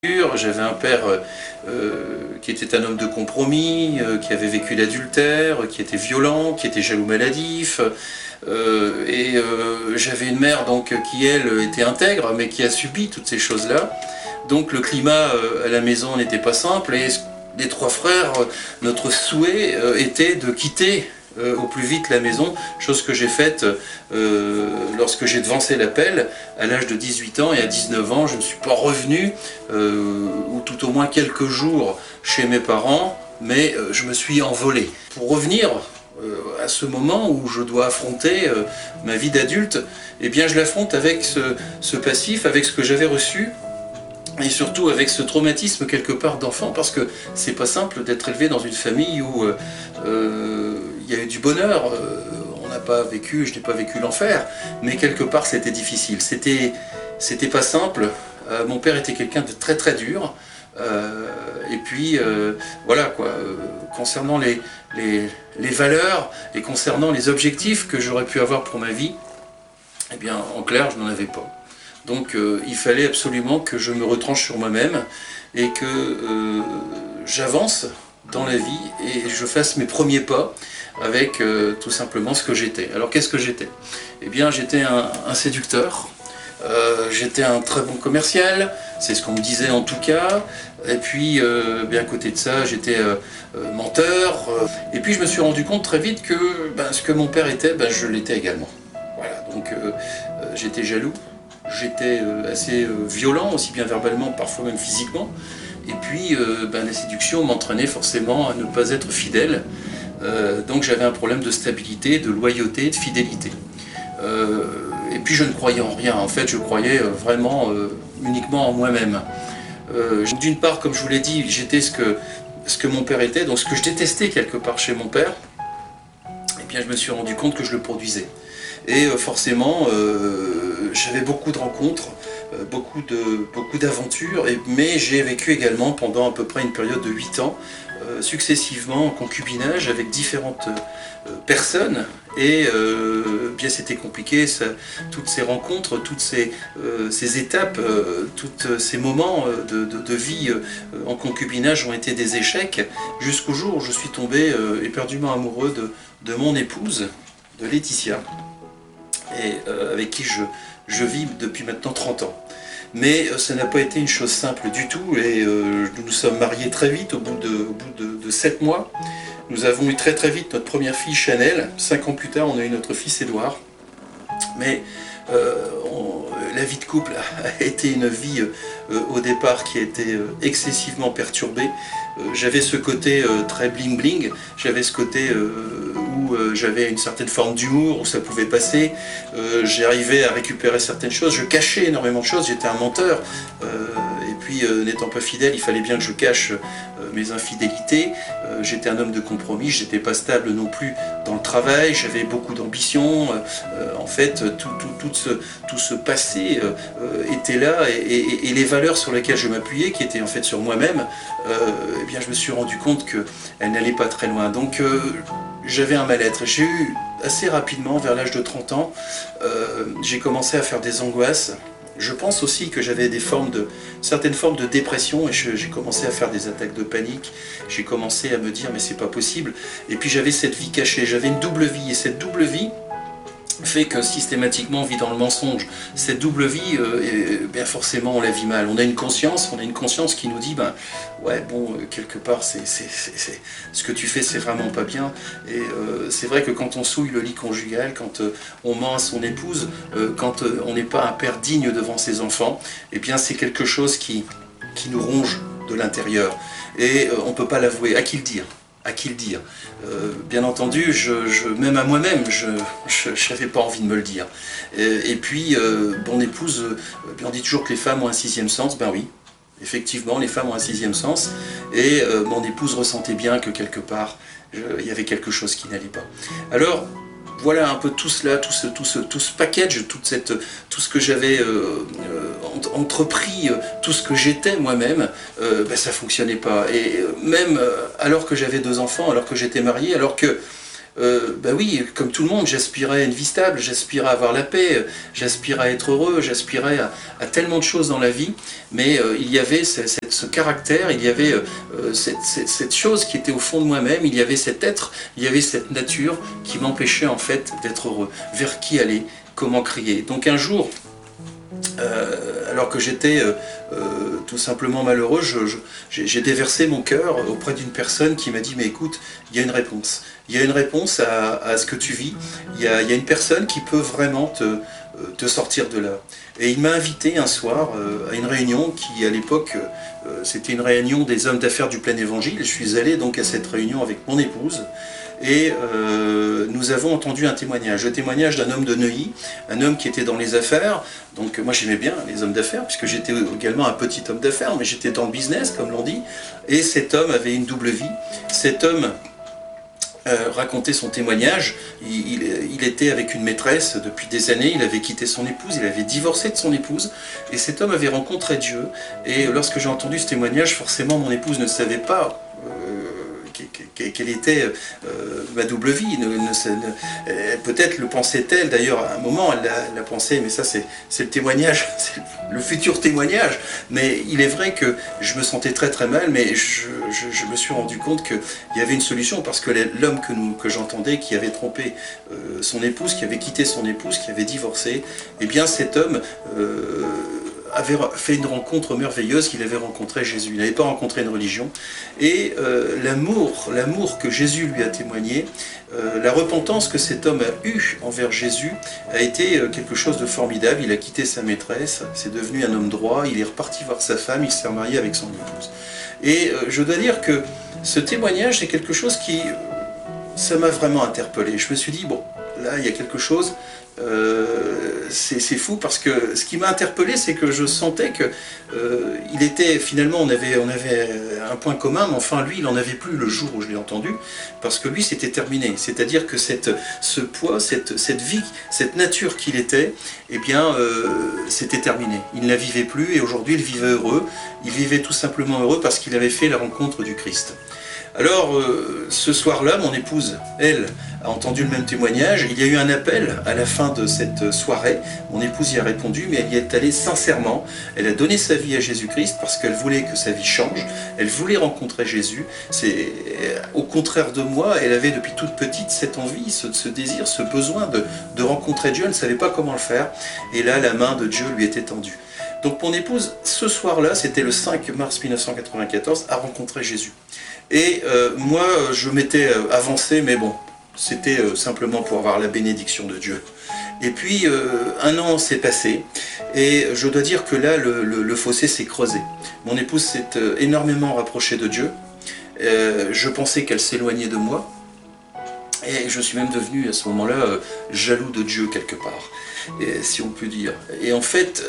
J'avais un père qui était un homme de compromis, qui avait vécu l'adultère, qui était violent, qui était jaloux maladif. J'avais une mère donc, qui, elle, était intègre, mais qui a subi toutes ces choses-là. Donc le climat à la maison n'était pas simple et les trois frères, notre souhait était de quitter au plus vite la maison, chose que j'ai faite lorsque j'ai devancé l'appel à l'âge de 18 ans, et à 19 ans je ne suis pas revenu, ou tout au moins quelques jours chez mes parents, mais je me suis envolé. Pour revenir à ce moment où je dois affronter ma vie d'adulte, eh bien je l'affronte avec ce passif, avec ce que j'avais reçu, et surtout avec ce traumatisme quelque part d'enfant, parce que c'est pas simple d'être élevé dans une famille où il y a eu du bonheur. On n'a pas vécu, je n'ai pas vécu l'enfer, mais quelque part c'était difficile. C'était pas simple. Mon père était quelqu'un de très très dur. Et puis voilà quoi. Concernant les valeurs et concernant les objectifs que j'aurais pu avoir pour ma vie, eh bien en clair je n'en avais pas. Donc il fallait absolument que je me retranche sur moi-même et que j'avance dans la vie et je fasse mes premiers pas avec tout simplement ce que j'étais. Alors qu'est-ce que j'étais? Eh bien j'étais un séducteur, j'étais un très bon commercial, c'est ce qu'on me disait en tout cas, et puis bien à côté de ça j'étais menteur, et puis je me suis rendu compte très vite que ce que mon père était, je l'étais également. Voilà, donc j'étais jaloux. J'étais assez violent, aussi bien verbalement, parfois même physiquement. Et puis la séduction m'entraînait forcément à ne pas être fidèle. Donc j'avais un problème de stabilité, de loyauté, de fidélité. Et puis je ne croyais en rien. En fait, je croyais vraiment uniquement en moi-même. D'une part, comme je vous l'ai dit, j'étais ce que mon père était, donc ce que je détestais quelque part chez mon père. Et bien je me suis rendu compte que je le produisais. Et forcément, j'avais beaucoup de rencontres, beaucoup d'aventures, mais j'ai vécu également pendant à peu près une période de 8 ans, successivement en concubinage avec différentes personnes. Et bien c'était compliqué, toutes ces rencontres, toutes ces étapes, tous ces moments de vie en concubinage ont été des échecs, jusqu'au jour où je suis tombé éperdument amoureux de mon épouse, de Laetitia, et avec qui je vis depuis maintenant 30 ans. Mais ça n'a pas été une chose simple du tout, et nous nous sommes mariés très vite, au bout de 7 mois. Nous avons eu très très vite notre première fille Chanel. 5 ans plus tard, on a eu notre fils Édouard. Mais la vie de couple a été une vie au départ qui a été excessivement perturbée. J'avais ce côté très bling bling, j'avais ce côté où j'avais une certaine forme d'humour, où ça pouvait passer, j'arrivais à récupérer certaines choses, je cachais énormément de choses, j'étais un menteur, et puis n'étant pas fidèle, il fallait bien que je cache mes infidélités, j'étais un homme de compromis, j'étais pas stable non plus dans le travail, j'avais beaucoup d'ambition, en fait tout ce passé était là, et les valeurs sur lesquelles je m'appuyais, qui étaient en fait sur moi-même, eh bien je me suis rendu compte qu'elle n'allait pas très loin. Donc j'avais un mal-être. J'ai eu assez rapidement, vers l'âge de 30 ans, j'ai commencé à faire des angoisses. Je pense aussi que j'avais certaines formes de dépression, et j'ai commencé à faire des attaques de panique. J'ai commencé à me dire mais c'est pas possible. Et puis j'avais cette vie cachée, j'avais une double vie, et cette double vie fait que systématiquement on vit dans le mensonge. Cette double vie, bien forcément on la vit mal. On a une conscience qui nous dit ouais bon quelque part c'est ce que tu fais c'est vraiment pas bien. Et c'est vrai que quand on souille le lit conjugal, quand on ment à son épouse, quand on n'est pas un père digne devant ses enfants, et bien c'est quelque chose qui nous ronge de l'intérieur. Et on ne peut pas l'avouer. À qui le dire? À qui le dire? Bien entendu, même à moi-même, je n'avais pas envie de me le dire. Et puis, mon épouse, on dit toujours que les femmes ont un 6e sens. Ben oui, effectivement, les femmes ont un 6e sens. Et mon épouse ressentait bien que quelque part, il y avait quelque chose qui n'allait pas. Alors, voilà un peu tout cela, tout ce package, tout ce que j'avais entrepris, tout ce que j'étais moi-même, ça fonctionnait pas. Et même alors que j'avais 2 enfants, alors que j'étais marié, alors que bah oui, comme tout le monde, j'aspirais à une vie stable, j'aspirais à avoir la paix, j'aspirais à être heureux, j'aspirais à tellement de choses dans la vie, mais il y avait ce caractère, il y avait cette chose qui était au fond de moi-même, il y avait cet être, il y avait cette nature qui m'empêchait en fait d'être heureux. Vers qui aller, comment crier. Donc un jour, alors que j'étais tout simplement malheureux, j'ai déversé mon cœur auprès d'une personne qui m'a dit « mais écoute, il y a une réponse. Il y a une réponse à ce que tu vis. Il y a une personne qui peut vraiment te sortir de là. » Et il m'a invité un soir à une réunion qui, à l'époque, c'était une réunion des hommes d'affaires du plein évangile. Je suis allé donc à cette réunion avec mon épouse. Et nous avons entendu un témoignage, le témoignage d'un homme de Neuilly, un homme qui était dans les affaires. Donc moi j'aimais bien les hommes d'affaires, puisque j'étais également un petit homme d'affaires, mais j'étais dans le business, comme l'on dit. Et cet homme avait une double vie. Cet homme racontait son témoignage. Il était avec une maîtresse depuis des années, il avait quitté son épouse, il avait divorcé de son épouse, et cet homme avait rencontré Dieu. Et lorsque j'ai entendu ce témoignage, forcément mon épouse ne savait pas quelle était ma double vie. Peut-être le pensait-elle, d'ailleurs à un moment elle l'a pensé, mais ça c'est le témoignage, c'est le futur témoignage. Mais il est vrai que je me sentais très très mal, mais je me suis rendu compte qu'il y avait une solution, parce que l'homme que j'entendais, qui avait trompé son épouse, qui avait quitté son épouse, qui avait divorcé, eh bien cet homme avait fait une rencontre merveilleuse, qu'il avait rencontré Jésus. Il n'avait pas rencontré une religion. Et l'amour que Jésus lui a témoigné, la repentance que cet homme a eue envers Jésus a été quelque chose de formidable. Il a quitté sa maîtresse, c'est devenu un homme droit, il est reparti voir sa femme, il s'est remarié avec son épouse. Et je dois dire que ce témoignage, c'est quelque chose qui, ça m'a vraiment interpellé. Je me suis dit, bon, là il y a quelque chose, c'est fou, parce que ce qui m'a interpellé, c'est que je sentais que il était, finalement, on avait un point commun, mais enfin lui il n'en avait plus le jour où je l'ai entendu, parce que lui c'était terminé. C'est-à-dire que ce poids, cette vie, cette nature qu'il était, eh bien c'était terminé. Il ne la vivait plus, et aujourd'hui il vivait heureux. Il vivait tout simplement heureux parce qu'il avait fait la rencontre du Christ. Alors, ce soir-là, mon épouse, elle, a entendu le même témoignage. Il y a eu un appel à la fin de cette soirée. Mon épouse y a répondu, mais elle y est allée sincèrement. Elle a donné sa vie à Jésus-Christ parce qu'elle voulait que sa vie change. Elle voulait rencontrer Jésus. C'est au contraire de moi, elle avait depuis toute petite cette envie, ce désir, ce besoin de rencontrer Dieu. Elle ne savait pas comment le faire. Et là, la main de Dieu lui était tendue. Donc mon épouse, ce soir-là, c'était le 5 mars 1994, a rencontré Jésus. Et moi, je m'étais avancé, mais bon, c'était simplement pour avoir la bénédiction de Dieu. Et puis, un an s'est passé, et je dois dire que là, le fossé s'est creusé. Mon épouse s'est énormément rapprochée de Dieu. Je pensais qu'elle s'éloignait de moi. Et je suis même devenu, à ce moment-là, jaloux de Dieu, quelque part, si on peut dire. Et en fait,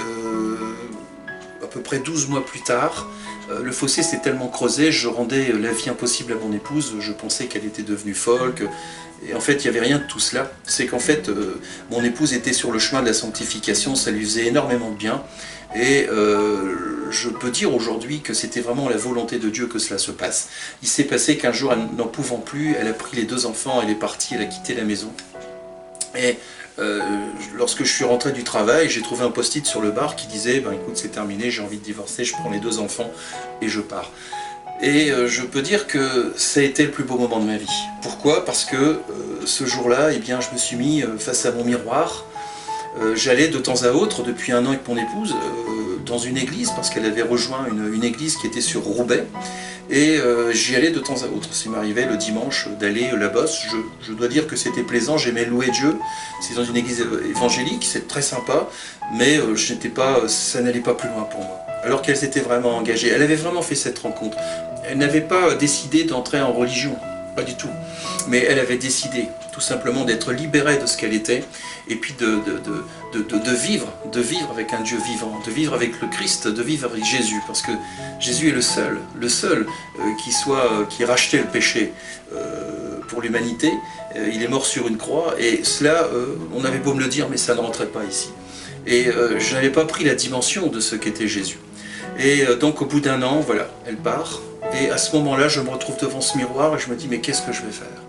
à peu près 12 mois plus tard, le fossé s'est tellement creusé, je rendais la vie impossible à mon épouse, je pensais qu'elle était devenue folle, et en fait il n'y avait rien de tout cela. C'est qu'en fait mon épouse était sur le chemin de la sanctification, ça lui faisait énormément de bien, et je peux dire aujourd'hui que c'était vraiment la volonté de Dieu que cela se passe. Il s'est passé qu'un jour, elle n'en pouvant plus, elle a pris les 2 enfants, elle est partie, elle a quitté la maison. Et lorsque je suis rentré du travail, j'ai trouvé un post-it sur le bar qui disait ben, « écoute, c'est terminé, j'ai envie de divorcer, je prends les 2 enfants et je pars ». Et je peux dire que ça a été le plus beau moment de ma vie. Pourquoi? Parce que ce jour-là, eh bien, je me suis mis face à mon miroir. J'allais de temps à autre, depuis 1 an avec mon épouse, dans une église, parce qu'elle avait rejoint une église qui était sur Roubaix. Et j'y allais de temps à autre. Ça m'arrivait le dimanche d'aller là-bas. Je dois dire que c'était plaisant, j'aimais louer Dieu. C'est dans une église évangélique, c'est très sympa, mais ça n'allait pas plus loin pour moi. Alors qu'elle s'était vraiment engagée, elle avait vraiment fait cette rencontre. Elle n'avait pas décidé d'entrer en religion, pas du tout. Mais elle avait décidé tout simplement d'être libérée de ce qu'elle était, et puis de vivre avec un Dieu vivant, de vivre avec le Christ, de vivre avec Jésus, parce que Jésus est le seul qui rachetait le péché pour l'humanité. Il est mort sur une croix, et cela, on avait beau me le dire, mais ça ne rentrait pas ici. Et je n'avais pas pris la dimension de ce qu'était Jésus. Et donc au bout d'1 an, voilà, elle part. Et à ce moment-là, je me retrouve devant ce miroir et je me dis, mais qu'est-ce que je vais faire?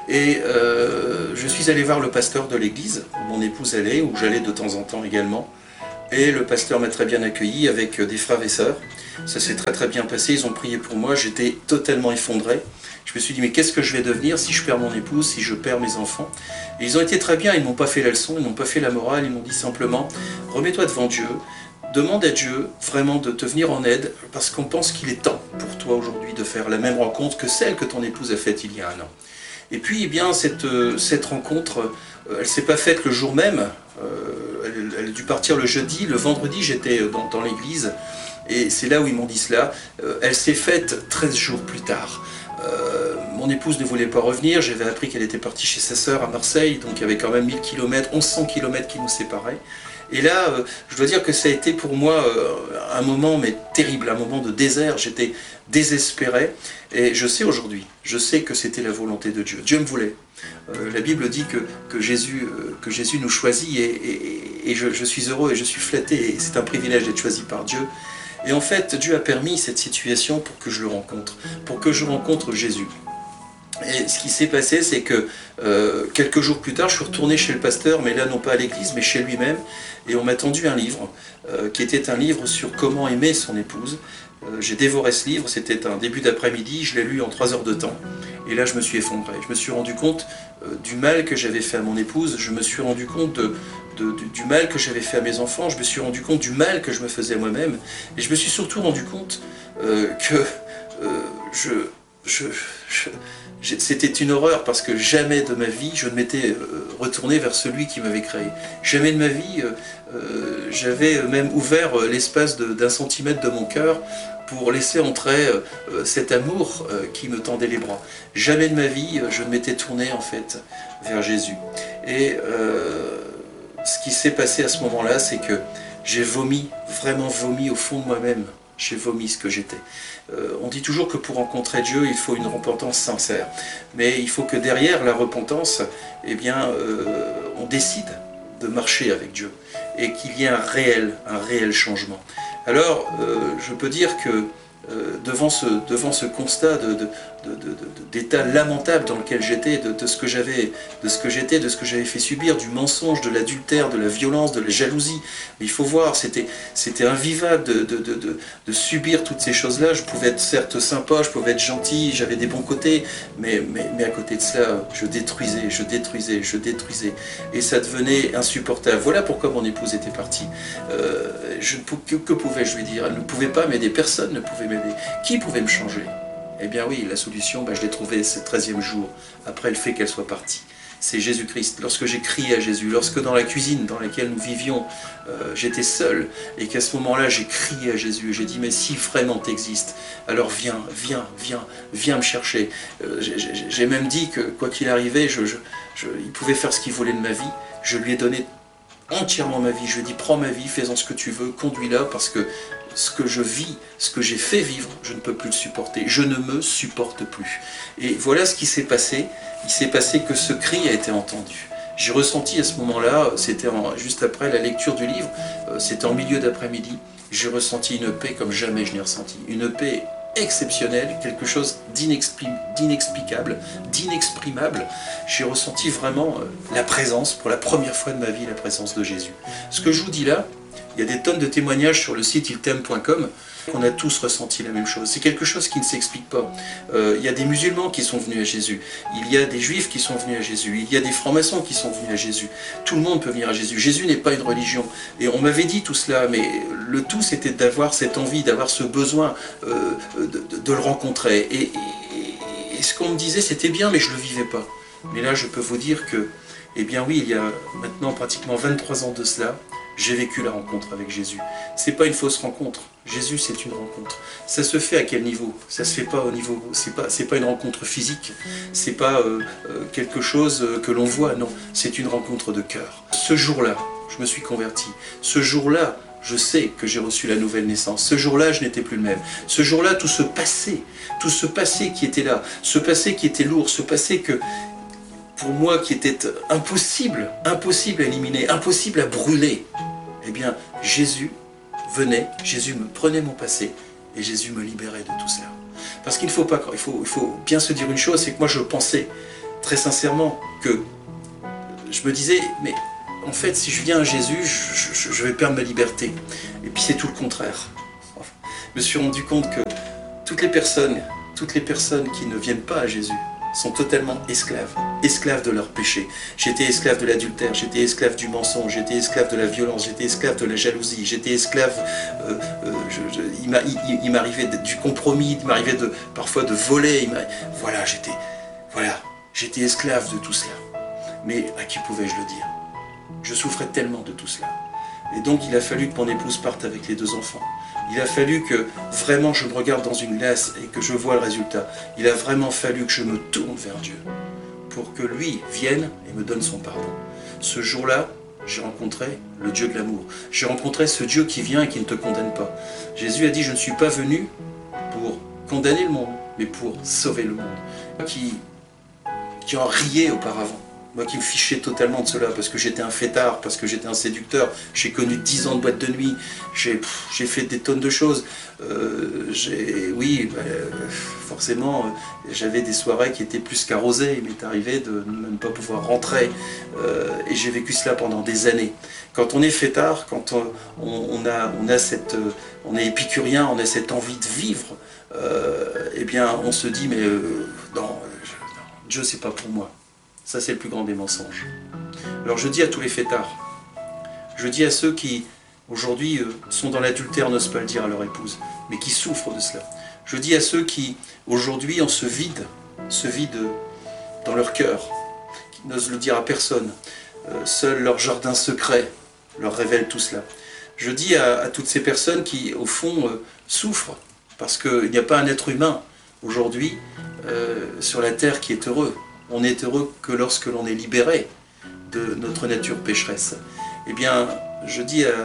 Et je suis allé voir le pasteur de l'église, où mon épouse allait, où j'allais de temps en temps également. Et le pasteur m'a très bien accueilli avec des frères et sœurs. Ça s'est très très bien passé, ils ont prié pour moi, j'étais totalement effondré. Je me suis dit, mais qu'est-ce que je vais devenir si je perds mon épouse, si je perds mes enfants? Et ils ont été très bien, ils ne m'ont pas fait la leçon, ils n'ont pas fait la morale, ils m'ont dit simplement, remets-toi devant Dieu, demande à Dieu vraiment de te venir en aide, parce qu'on pense qu'il est temps pour toi aujourd'hui de faire la même rencontre que celle que ton épouse a faite il y a 1 an. Et puis, eh bien, cette rencontre, elle ne s'est pas faite le jour même, elle a dû partir le jeudi, le vendredi j'étais dans l'église, et c'est là où ils m'ont dit cela. Elle s'est faite 13 jours plus tard. Mon épouse ne voulait pas revenir, j'avais appris qu'elle était partie chez sa sœur à Marseille, donc il y avait quand même 1000 km, 1100 km qui nous séparaient. Et là, je dois dire que ça a été pour moi un moment mais terrible, un moment de désert, j'étais désespéré. Et je sais aujourd'hui, je sais que c'était la volonté de Dieu. Dieu me voulait. La Bible dit que Jésus nous choisit et je suis heureux et je suis flatté, et c'est un privilège d'être choisi par Dieu. Et en fait, Dieu a permis cette situation pour que je le rencontre, pour que je rencontre Jésus. Et ce qui s'est passé, c'est que quelques jours plus tard, je suis retourné chez le pasteur, mais là non pas à l'église, mais chez lui-même, et on m'a tendu un livre, qui était un livre sur comment aimer son épouse. J'ai dévoré ce livre, c'était un début d'après-midi, je l'ai lu en 3 heures de temps, et là je me suis effondré. Je me suis rendu compte du mal que j'avais fait à mon épouse, je me suis rendu compte du mal que j'avais fait à mes enfants, je me suis rendu compte du mal que je me faisais moi-même, et je me suis surtout rendu compte que c'était une horreur, parce que jamais de ma vie je ne m'étais retourné vers celui qui m'avait créé. Jamais de ma vie j'avais même ouvert l'espace d'1 centimètre de mon cœur pour laisser entrer cet amour qui me tendait les bras. Jamais de ma vie je ne m'étais tourné en fait vers Jésus. Et ce qui s'est passé à ce moment-là, c'est que j'ai vomi, vraiment vomi au fond de moi-même. J'ai vomi ce que j'étais. On dit toujours que pour rencontrer Dieu, il faut une repentance sincère. Mais il faut que derrière la repentance, eh bien, on décide de marcher avec Dieu. Et qu'il y ait un réel changement. Alors, je peux dire que devant ce constat d'état lamentable dans lequel j'étais, de ce que j'avais fait subir, du mensonge, de l'adultère, de la violence, de la jalousie. Mais il faut voir, c'était invivable de subir toutes ces choses-là. Je pouvais être certes sympa, je pouvais être gentil, j'avais des bons côtés, mais à côté de cela, je détruisais. Et ça devenait insupportable. Voilà pourquoi mon épouse était partie. Que pouvais-je lui dire? Elle ne pouvait pas m'aider, personne ne pouvait m'aider. Qui pouvait me changer? Eh bien oui, la solution, je l'ai trouvée ce 13e jour, après le fait qu'elle soit partie. C'est Jésus-Christ. Lorsque j'ai crié à Jésus, lorsque dans la cuisine dans laquelle nous vivions, j'étais seul, et qu'à ce moment-là, j'ai crié à Jésus, j'ai dit, mais si vraiment tu existes, alors viens me chercher. J'ai même dit que, quoi qu'il arrivait, il pouvait faire ce qu'il voulait de ma vie. Je lui ai donné entièrement ma vie. Je lui ai dit, prends ma vie, fais-en ce que tu veux, conduis-la, parce que ce que je vis, ce que j'ai fait vivre, je ne peux plus le supporter. Je ne me supporte plus. Et voilà ce qui s'est passé. Il s'est passé que ce cri a été entendu. J'ai ressenti à ce moment-là, c'était juste après la lecture du livre, c'était en milieu d'après-midi, j'ai ressenti une paix comme jamais je n'ai ressenti. Une paix exceptionnelle, quelque chose d'inexplicable, d'inexprimable. J'ai ressenti vraiment la présence, pour la première fois de ma vie, la présence de Jésus. Ce que je vous dis là, il y a des tonnes de témoignages sur le site ilt'aime.com, qu'on a tous ressenti la même chose. C'est quelque chose qui ne s'explique pas. Il y a des musulmans qui sont venus à Jésus, il y a des juifs qui sont venus à Jésus, il y a des francs-maçons qui sont venus à Jésus. Tout le monde peut venir à Jésus. Jésus n'est pas une religion. Et on m'avait dit tout cela, mais le tout c'était d'avoir cette envie, d'avoir ce besoin de le rencontrer. Et ce qu'on me disait, c'était bien, mais je ne le vivais pas. Mais là, je peux vous dire que, eh bien oui, il y a maintenant pratiquement 23 ans de cela, j'ai vécu la rencontre avec Jésus. C'est pas une fausse rencontre. Jésus, c'est une rencontre. Ça se fait à quel niveau? Ça se fait pas au niveau... C'est pas une rencontre physique. C'est pas quelque chose que l'on voit. Non, c'est une rencontre de cœur. Ce jour-là, je me suis converti. Ce jour-là, je sais que j'ai reçu la nouvelle naissance. Ce jour-là, je n'étais plus le même. Ce jour-là, tout ce passé qui était là, ce passé qui était lourd, ce passé que... pour moi qui était impossible à éliminer, impossible à brûler, eh bien Jésus venait, Jésus me prenait mon passé et Jésus me libérait de tout cela. Parce qu'il faut bien se dire une chose, c'est que moi je pensais très sincèrement que je me disais, mais en fait, si je viens à Jésus, je vais perdre ma liberté. Et puis c'est tout le contraire. Je me suis rendu compte que toutes les personnes qui ne viennent pas à Jésus sont totalement esclaves de leur péché. J'étais esclave de l'adultère, j'étais esclave du mensonge, j'étais esclave de la violence, j'étais esclave de la jalousie, j'étais esclave, il m'arrivait du compromis, il m'arrivait parfois de voler, j'étais esclave de tout cela. Mais à qui pouvais-je le dire? Je souffrais tellement de tout cela. Et donc il a fallu que mon épouse parte avec les 2 enfants. Il a fallu que vraiment je me regarde dans une glace et que je vois le résultat. Il a vraiment fallu que je me tourne vers Dieu pour que lui vienne et me donne son pardon. Ce jour-là, j'ai rencontré le Dieu de l'amour. J'ai rencontré ce Dieu qui vient et qui ne te condamne pas. Jésus a dit, je ne suis pas venu pour condamner le monde, mais pour sauver le monde. Qui en riait auparavant. Moi qui me fichais totalement de cela, parce que j'étais un fêtard, parce que j'étais un séducteur, j'ai connu 10 ans de boîte de nuit, j'ai fait des tonnes de choses. Forcément, j'avais des soirées qui étaient plus qu'arrosées, il m'est arrivé de ne même pas pouvoir rentrer, et j'ai vécu cela pendant des années. Quand on est fêtard, quand on est épicurien, on a cette envie de vivre, eh bien on se dit, mais non, Dieu c'est pas pour moi. Ça, c'est le plus grand des mensonges. Alors je dis à tous les fêtards, je dis à ceux qui, aujourd'hui, sont dans l'adultère, n'osent pas le dire à leur épouse, mais qui souffrent de cela. Je dis à ceux qui, aujourd'hui, ont ce vide dans leur cœur, qui n'osent le dire à personne. Seul leur jardin secret leur révèle tout cela. Je dis à toutes ces personnes qui, au fond, souffrent, parce qu'il n'y a pas un être humain, aujourd'hui, sur la terre qui est heureux. On est heureux que lorsque l'on est libéré de notre nature pécheresse. Eh bien, je dis à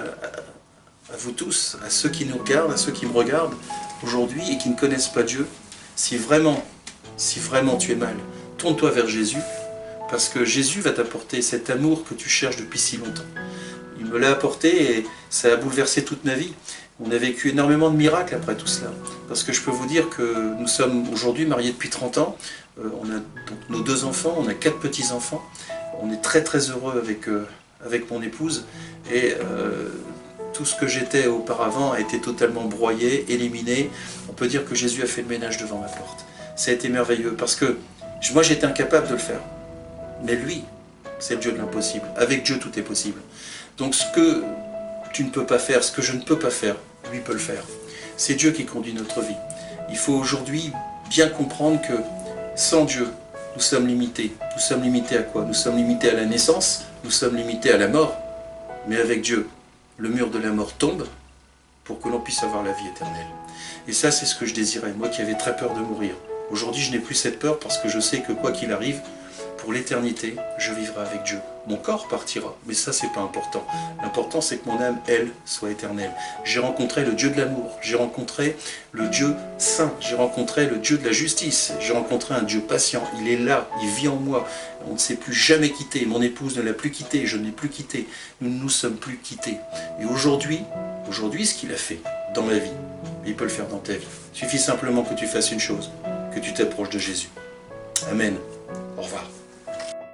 vous tous, à ceux qui nous regardent, à ceux qui me regardent aujourd'hui et qui ne connaissent pas Dieu, si vraiment tu es mal, tourne-toi vers Jésus, parce que Jésus va t'apporter cet amour que tu cherches depuis si longtemps. Il me l'a apporté et ça a bouleversé toute ma vie. On a vécu énormément de miracles après tout cela. Parce que je peux vous dire que nous sommes aujourd'hui mariés depuis 30 ans. On a donc nos 2 enfants, on a 4 petits-enfants. On est très très heureux avec mon épouse. Et tout ce que j'étais auparavant a été totalement broyé, éliminé. On peut dire que Jésus a fait le ménage devant ma porte. Ça a été merveilleux parce que moi j'étais incapable de le faire. Mais lui, c'est le Dieu de l'impossible. Avec Dieu tout est possible. Donc ce que tu ne peux pas faire, ce que je ne peux pas faire, lui peut le faire. C'est Dieu qui conduit notre vie. Il faut aujourd'hui bien comprendre que sans Dieu, nous sommes limités. Nous sommes limités à quoi? Nous sommes limités à la naissance, nous sommes limités à la mort. Mais avec Dieu, le mur de la mort tombe pour que l'on puisse avoir la vie éternelle. Et ça, c'est ce que je désirais, moi qui avais très peur de mourir. Aujourd'hui, je n'ai plus cette peur parce que je sais que quoi qu'il arrive, pour l'éternité, je vivrai avec Dieu. Mon corps partira, mais ça, c'est pas important. L'important, c'est que mon âme, elle, soit éternelle. J'ai rencontré le Dieu de l'amour, j'ai rencontré le Dieu saint, j'ai rencontré le Dieu de la justice, j'ai rencontré un Dieu patient. Il est là, il vit en moi. On ne s'est plus jamais quitté. Mon épouse ne l'a plus quitté, je ne l'ai plus quitté. Nous ne nous sommes plus quittés. Et aujourd'hui, ce qu'il a fait dans ma vie, il peut le faire dans ta vie. Il suffit simplement que tu fasses une chose, que tu t'approches de Jésus. Amen. Au revoir.